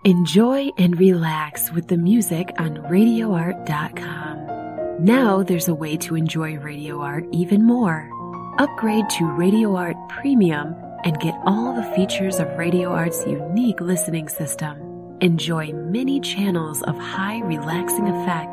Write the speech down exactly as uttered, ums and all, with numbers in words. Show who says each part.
Speaker 1: Enjoy and relax with the music on radio art dot com. Now there's a way to enjoy Radio Art even more. Upgrade to Radio Art Premium and get all the features of Radio Art's unique listening system. Enjoy many channels of high relaxing effects